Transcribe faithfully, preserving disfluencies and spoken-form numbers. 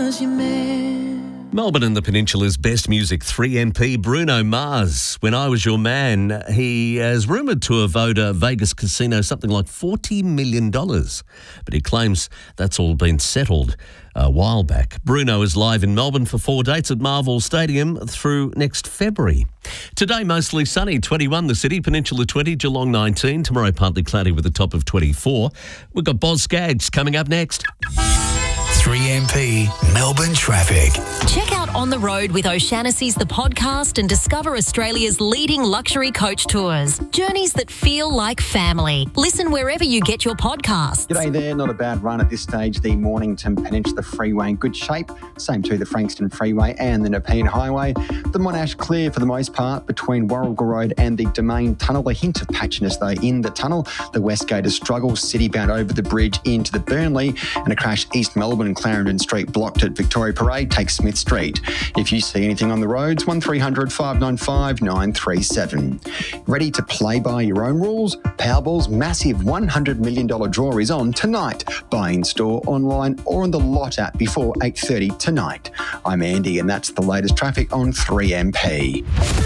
was your man. Melbourne and the Peninsula's best music, three M P, Bruno Mars. When I Was Your Man, he is rumoured to have owed a Vegas casino something like forty million dollars. But he claims that's all been settled a while back. Bruno is live in Melbourne for four dates at Marvel Stadium through next February. Today, mostly sunny, twenty-one the city, Peninsula twenty, Geelong nineteen. Tomorrow, partly cloudy with a top of twenty-four. We've got Boz Skaggs coming up next. three M P Melbourne traffic. Check out On the Road with O'Shaughnessy's The Podcast and discover Australia's leading luxury coach tours. Journeys that feel like family. Listen wherever you get your podcasts. G'day there, not a bad run at this stage. The Mornington Peninsula Freeway in good shape. Same to the Frankston Freeway and the Nepean Highway. The Monash clear for the most part between Warrigal Road and the Domain Tunnel. A hint of patchiness though in the tunnel. The Westgate has struggled, city bound over the bridge into the Burnley, and a crash East Melbourne and Clarendon Street blocked at Victoria Parade takes Smith Street. If you see anything on the roads, one three hundred, five nine five, nine three seven. Ready to play by your own rules? Powerball's massive one hundred million dollars draw is on tonight. Buy in store, online or on the Lot app before eight thirty tonight. I'm Andy and that's the latest traffic on three M P.